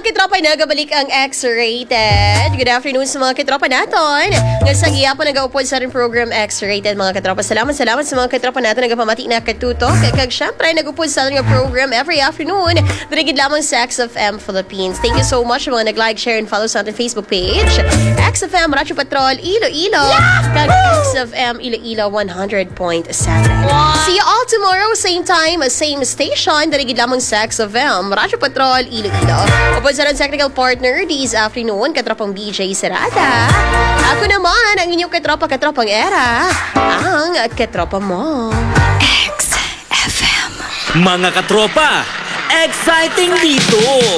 kitropa, nagabalik ang X-Rated. Good afternoon sa mga kitropa natin. Nga sa giya po nag-aupod sa rin program X-Rated, mga kitropa. Salamat sa mga kitropa natin nagapamati na katutok. Kag syempre, nag-upod sa rin program every afternoon. Dirigid lamang sa XFM Philippines. Thank you so much sa mga nag-like, share, and follow sa ating Facebook page. XFM Radyo Patrol Iloilo. Kag XFM Iloilo 100.7. See you all tomorrow, same time, same station. Dirigid lamang sa XFM Radyo Patrol Iloilo. Upod sa technical partner this afternoon, katropang BJ Serrata. Ako naman, ang inyong katropang era, ang katropa mo. XFM. Mga katropa, exciting dito!